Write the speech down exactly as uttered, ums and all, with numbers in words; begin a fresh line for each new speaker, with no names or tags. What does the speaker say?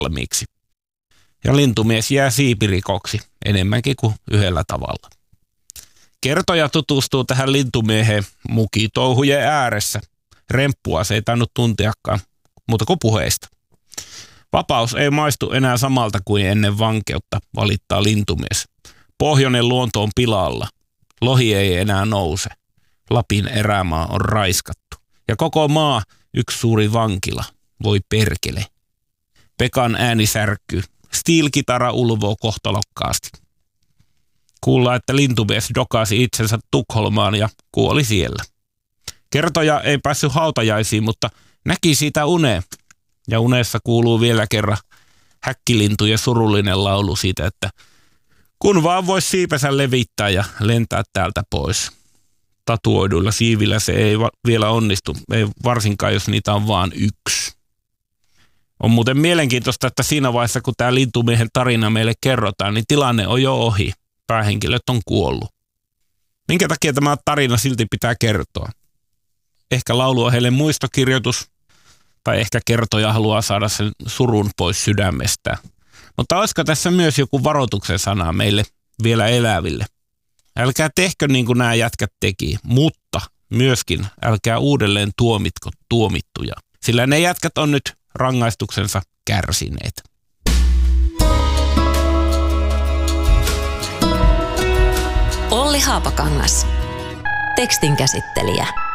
valmiiksi. Ja lintumies jää siipirikoksi enemmänkin kuin yhdellä tavalla. Kertoja tutustuu tähän lintumieheen mukitouhujen ääressä. Remppua se ei tainnut tunteakaan, muuta kuin puheista. Vapaus ei maistu enää samalta kuin ennen vankeutta, valittaa lintumies. Pohjoinen luonto on pilalla. Lohi ei enää nouse. Lapin erämaa on raiskattu. Ja koko maa yksi suuri vankila. Voi perkele. Pekan ääni särkkyy. Steel-kitara ulvoo kohtalokkaasti. Kuullaan, että lintumies dokasi itsensä Tukholmaan ja kuoli siellä. Kertoja ei päässyt hautajaisiin, mutta näki siitä uneen. Ja unessa kuuluu vielä kerran häkkilintujen surullinen laulu siitä, että kun vaan vois siipensä levittää ja lentää täältä pois. Tatuoiduilla siivillä se ei va- vielä onnistu, ei varsinkaan jos niitä on vaan yksi. On muuten mielenkiintoista, että siinä vaiheessa kun tämä lintumiehen tarina meille kerrotaan, niin tilanne on jo ohi. Päähenkilöt on kuollut. Minkä takia tämä tarina silti pitää kertoa? Ehkä laulu on heille muistokirjoitus, tai ehkä kertoja haluaa saada sen surun pois sydämestään. Mutta olisiko tässä myös joku varoituksen sana meille vielä eläville? Älkää tehkö niin kuin nämä jätkät teki, mutta myöskin älkää uudelleen tuomitko tuomittuja. Sillä ne jätkät on nyt rangaistuksensa kärsineet.
Olli Haapakangas. Tekstin käsittelijä